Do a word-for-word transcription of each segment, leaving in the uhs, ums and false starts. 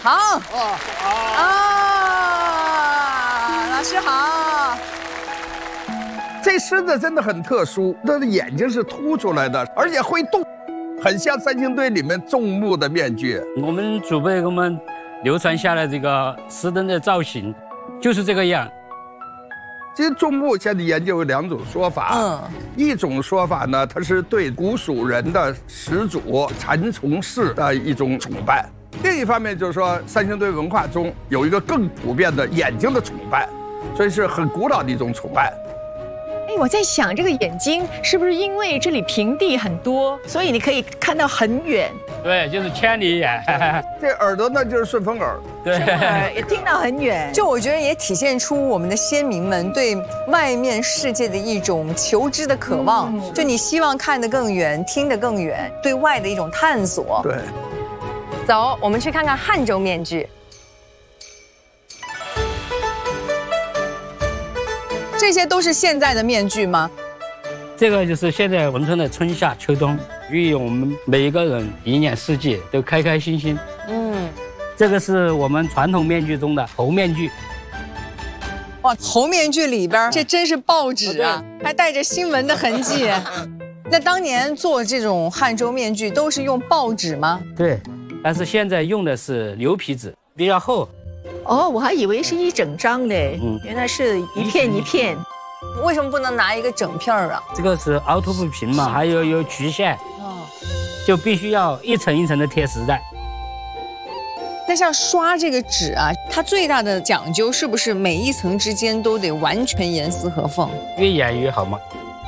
好。哦啊，老师好。 这狮子真的很特殊，它的眼睛是凸出来的，而且会动，很像三星堆里面种木的面具。 我们祖辈给我们流传下来这个石灯的造型，就是这个样。 其实种木现在研究有两种说法，嗯，一种说法呢，它是对古蜀人的始祖蚕丛氏的一种崇拜；另一方面就是说，三星堆文化中有一个更普遍的眼睛的崇拜，所以是很古老的一种崇拜。 哎，我在想，这个眼睛是不是因为这里平地很多，所以你可以看到很远？ 对，就是千里眼。 这耳朵呢，就是顺风耳。 对， 也听到很远。 就我觉得也体现出我们的先民们对外面世界的一种求知的渴望。嗯、就你希望看得更远，听得更远，对外的一种探索。 对。 走，我们去看看汉州面具。这些都是现在的面具吗？ 这个就是现在文春的春夏秋冬，寓意我们每一个人一年四季都开开心心。嗯，这个是我们传统面具中的猴面具。 哇，猴面具里边这真是报纸啊，还带着新闻的痕迹。那当年做这种汉州面具都是用报纸吗？ 对，但是现在用的是牛皮纸，比较厚。 哦，我还以为是一整张嘞，嗯，原来是一片一片。 为什么不能拿一个整片啊？ 这个是凹凸不平嘛，还有有曲线，哦，就必须要一层一层的贴实在。 那像刷这个纸啊，它最大的讲究是不是每一层之间都得完全严丝合缝？ 越严越好嘛。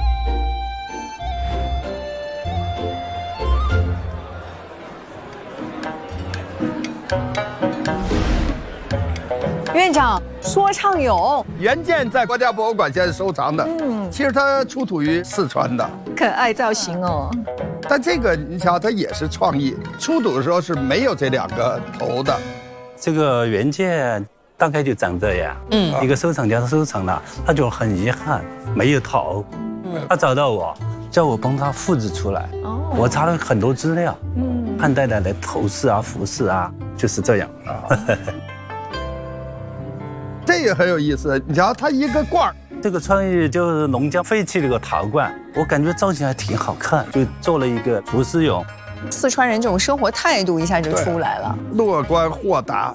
院长，说唱俑原件在国家博物馆现在收藏的，嗯，其实它出土于四川的， 可爱造型哦。 但这个你瞧，它也是创意，出土的时候是没有这两个头的。 这个原件大概就长这样，嗯，一个收藏家他收藏了，他就很遗憾没有头，嗯，他找到我，叫我帮他复制出来，哦，我查了很多资料，嗯，汉代的头饰啊、服饰啊，就是这样啊。 这也很有意思，你瞧，它一个罐儿， 这个创意就是农家废弃的一个陶罐，我感觉造型还挺好看，就做了一个服饰用。 四川人这种生活态度一下就出来了， 乐观豁达。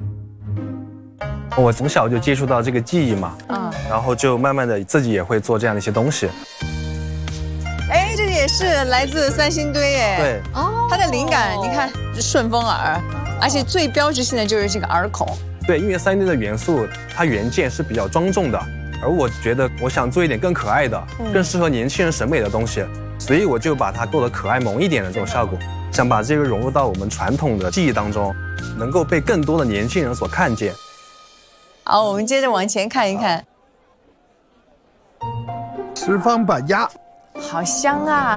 我从小就接触到这个技艺嘛，嗯，然后就慢慢的自己也会做这样的一些东西。 哎，这个也是来自三星堆哎， 对， 哦，它的灵感你看顺风耳，而且最标志性的就是这个耳孔。 对，因为三星堆的元素，它原件是比较庄重的，而我觉得我想做一点更可爱的、嗯、更适合年轻人审美的东西，所以我就把它做得可爱萌一点的这种效果，想把这个融入到我们传统的技艺当中，能够被更多的年轻人所看见。 好，我们接着往前看一看， 十方板鸭， 好香啊！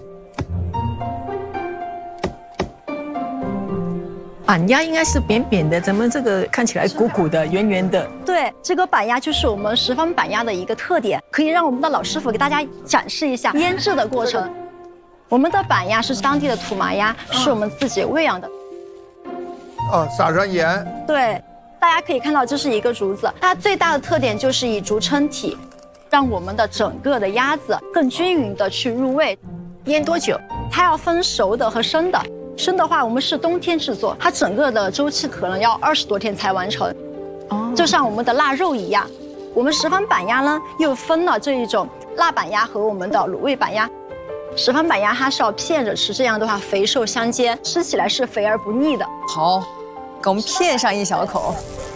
板鸭应该是扁扁的，咱们这个看起来鼓鼓的、圆圆的。 对，这个板鸭就是我们十方板鸭的一个特点，可以让我们的老师傅给大家展示一下腌制的过程。我们的板鸭是当地的土麻鸭，是我们自己喂养的。 哦，撒上盐。 对，大家可以看到这是一个竹子，它最大的特点就是以竹撑体，让我们的整个的鸭子更均匀的去入味。 腌多久？ 它要分熟的和生的。生的话，我们是冬天制作，它整个的周期可能要二十多天才完成。哦，就像我们的腊肉一样，我们十方板鸭呢又分了这一种腊板鸭和我们的卤味板鸭。十方板鸭它是要片着吃，这样的话肥瘦相间，吃起来是肥而不腻的。 好，给我们片上一小口。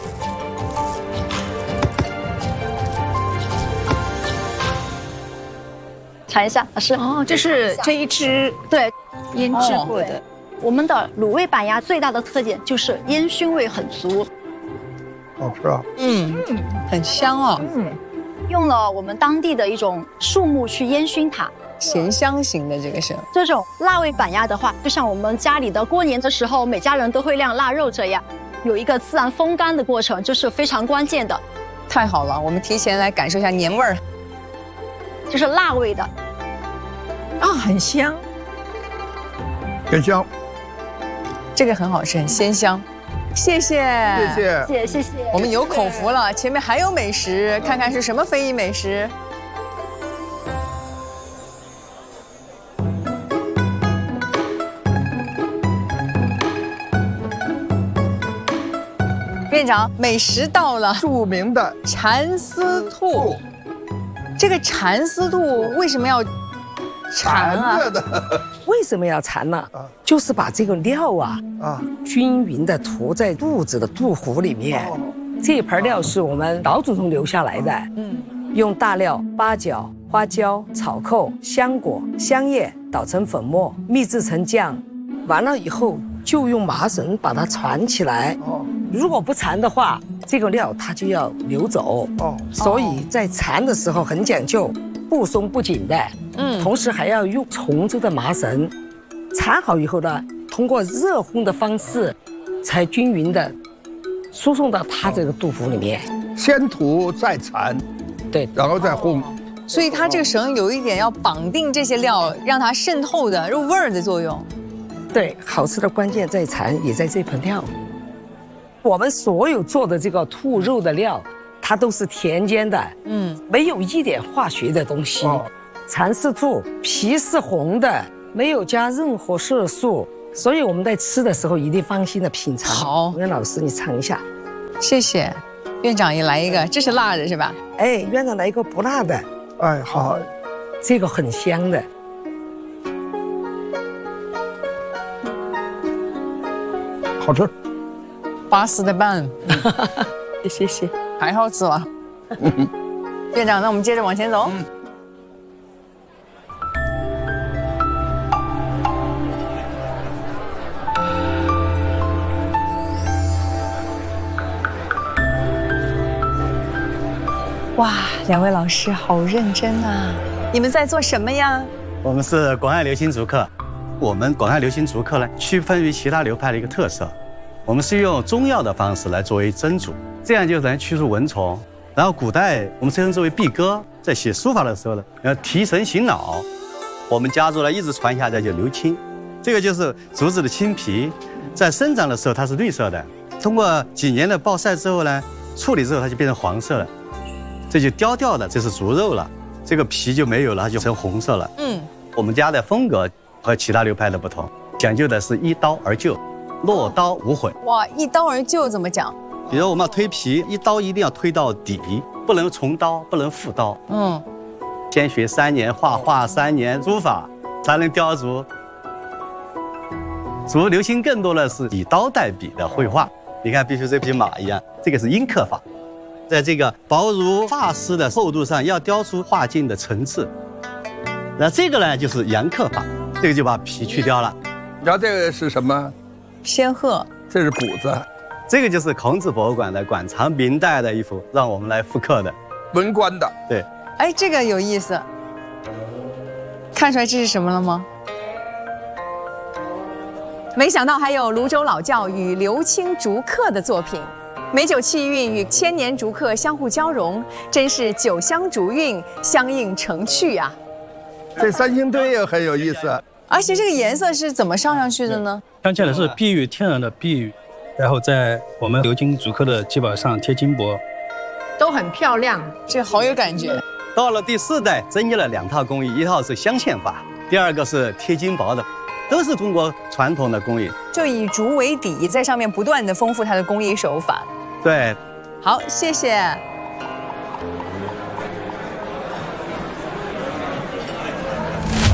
尝一下，老师。 哦，这是这一只对腌制过的。哦， 我们的卤味板鸭最大的特点就是烟熏味很足， 好吃啊。 嗯嗯，很香啊。嗯， 用了我们当地的一种树木去烟熏它， 咸香型的这个是。 这种腊味板鸭的话，就像我们家里的过年的时候，每家人都会晾腊肉这样，有一个自然风干的过程，这是非常关键的。 太好了，我们提前来感受一下年味儿。 这是辣味的， 啊，很香， 很香。 这个很好吃，很鲜香。 谢谢， 谢谢， 谢谢谢谢。 我们有口福了，前面还有美食，看看是什么非遗美食。院长，美食到了， 著名的蚕丝兔。这个蚕丝兔为什么要缠啊？ 着的。 为什么要缠呢？就是把这个料啊啊均匀的涂在肚子的肚脐里面。这盘料是我们老祖宗留下来的，嗯，用大料、八角、花椒、草寇、香果、香叶捣成粉末，秘制成酱。完了以后就用麻绳把它缠起来。哦，如果不缠的话，这个料它就要流走。哦，所以在缠的时候很讲究，不松不紧的。嗯，同时还要用重织的麻绳，缠好以后呢，通过热烘的方式，才均匀的输送到它这个肚腹里面。 先涂再缠， 对， 然后再烘。 所以它这个绳有一点要绑定这些料，让它渗透的入味儿的作用。 对，好吃的关键在缠，也在这盆料。我们所有做的这个兔肉的料，它都是田间的，嗯，没有一点化学的东西。哦，蚕丝兔皮是红的，没有加任何色素，所以我们在吃的时候一定放心的品尝。 好， 袁老师你尝一下。 谢谢，院长也来一个，这是辣的是吧？ 哎，院长来一个不辣的。 哎，好， 这个很香的。 好吃， 巴适的棒， 谢谢， 太好吃了。院长，那我们接着往前走。嗯，哇，两位老师好认真啊！你们在做什么呀？ 我们是广汉流行竹刻。我们广汉流行竹刻呢，区分于其他流派的一个特色，我们是用中药的方式来作为蒸煮，这样就能驱除蚊虫。然后古代我们称之为碧歌，在写书法的时候呢，要提神醒脑。我们家族呢一直传下来就流青，这个就是竹子的青皮，在生长的时候它是绿色的，通过几年的暴晒之后呢，处理之后它就变成黄色了，这就雕掉的，这是竹肉了，这个皮就没有了，它就成红色了。嗯，我们家的风格和其他流派的不同，讲究的是一刀而就，落刀无悔。 哇，一刀而就怎么讲？ 比如我们要推皮，一刀一定要推到底，不能重刀，不能复刀。嗯，先学三年画画，三年书法，才能雕竹。竹流行更多的是以刀代笔的绘画。你看，比如这匹马一样，这个是阴刻法，在这个薄如发丝的厚度上，要雕出画境的层次。那这个呢，就是阳刻法。这个就把皮去掉了， 然后这个是什么？ 仙鹤， 这是谱子。 这个就是孔子博物馆的馆藏明代的一幅，让我们来复刻的文官的。 对， 哎，这个有意思，看出来这是什么了吗？没想到还有泸州老窖与刘清竹刻的作品，美酒气韵与千年竹刻相互交融，真是酒香竹韵相映成趣啊！ 这三星堆也很有意思。 而且这个颜色是怎么上上去的呢？ 镶嵌的是碧玉，天然的碧玉，然后在我们鎏金竹刻的基板上贴金箔， 都很漂亮， 这好有感觉。 到了第四代，增加了两套工艺，一套是镶嵌法，第二个是贴金箔的，都是中国传统的工艺。 就以竹为底，在上面不断的丰富它的工艺手法。 对， 好，谢谢。